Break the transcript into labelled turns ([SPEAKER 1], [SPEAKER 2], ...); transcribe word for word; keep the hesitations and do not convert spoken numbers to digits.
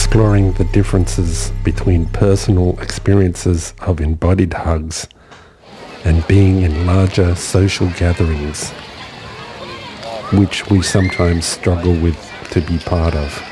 [SPEAKER 1] exploring the differences between personal experiences of embodied hugs and being in larger social gatherings, which we sometimes struggle with to be part of.